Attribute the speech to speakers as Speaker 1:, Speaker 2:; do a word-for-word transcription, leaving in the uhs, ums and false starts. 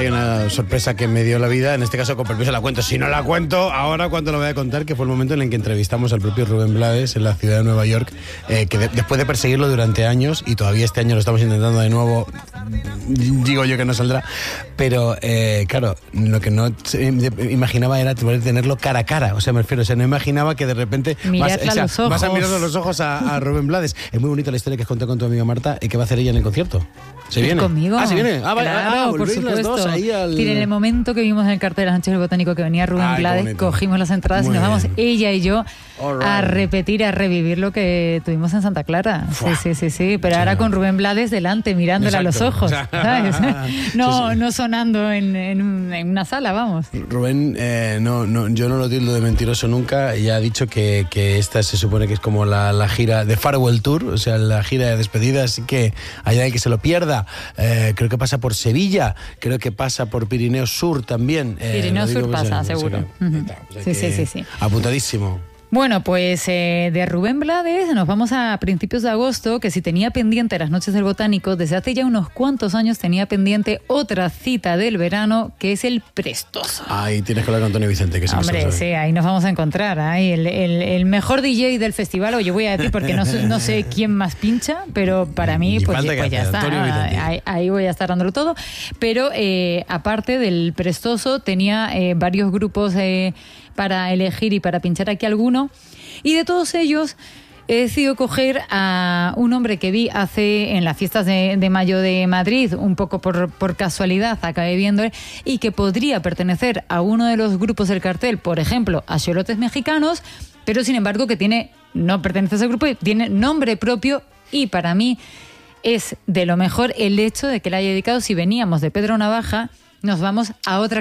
Speaker 1: hay una sorpresa que me dio la vida, en este caso con permiso la cuento. Si no la cuento, ahora cuando lo voy a contar, que fue el momento en el que entrevistamos al propio Rubén Blades en la ciudad de Nueva York, eh, que de, después de perseguirlo durante años, y todavía este año lo estamos intentando de nuevo, digo yo que no saldrá, pero eh, claro, lo que no imaginaba era poder tenerlo cara a cara, o sea, me refiero, o sea, no imaginaba que de repente vas, o sea,
Speaker 2: los ojos.
Speaker 1: vas a mirarle los ojos a, a Rubén Blades. Es muy bonita la historia que has contado con tu amiga Marta y que va a hacer ella en el concierto. ¿Se viene?
Speaker 2: ¿Conmigo?
Speaker 1: Ah, ¿se viene? Ah, vale.
Speaker 2: Claro,
Speaker 1: ah,
Speaker 2: por supuesto.
Speaker 1: Al...
Speaker 2: Tiene, en el momento que vimos en el cartel de las noches del Botánico que venía Rubén
Speaker 1: Ay,
Speaker 2: Blades, cogimos las entradas muy y nos vamos bien. Ella y yo right. a repetir, a revivir lo que tuvimos en Santa Clara. Fua. Sí, sí, sí, sí. Pero sí, ahora no. con Rubén Blades delante, mirándole Exacto. a los ojos. ¿Sabes? No, sí, sí. no sonando en, en, en una sala, vamos.
Speaker 1: Rubén, eh, no, no, yo no lo tildo de mentiroso nunca. Ya ha dicho que, que esta se supone que es como la, la gira de Farewell Tour, o sea, la gira de despedida, así que allá hay que se lo pierda. Eh, creo que pasa por Sevilla, creo que pasa por Pirineos Sur también.
Speaker 2: Eh, Pirineos Sur pues, pasa, seguro. O sea, uh-huh. pues sí, sí, sí, sí.
Speaker 1: Apuntadísimo.
Speaker 2: Bueno, pues eh, de Rubén Blades nos vamos a principios de agosto, que si tenía pendiente las noches del Botánico, desde hace ya unos cuantos años tenía pendiente otra cita del verano, que es el Prestoso.
Speaker 1: Ahí tienes que hablar con Antonio Vicente, que
Speaker 2: Hombre, sí, ahí nos vamos a encontrar. Ahí el, el, el mejor D J del festival, oye, voy a decir porque no, no sé quién más pincha, pero para mí, pues, pues ya está. Ahí, ahí voy a estar dándolo todo. Pero eh, aparte del Prestoso, tenía eh, varios grupos eh, para elegir y para pinchar aquí alguno. Y de todos ellos he decidido coger a un hombre que vi hace en las fiestas de, de mayo de Madrid, un poco por, por casualidad, acabé viéndole, y que podría pertenecer a uno de los grupos del cartel, por ejemplo, a Xolotes Mexicanos, pero sin embargo que tiene, no pertenece a ese grupo, tiene nombre propio, y para mí es de lo mejor el hecho de que le haya dedicado. Si veníamos de Pedro Navaja, nos vamos a otra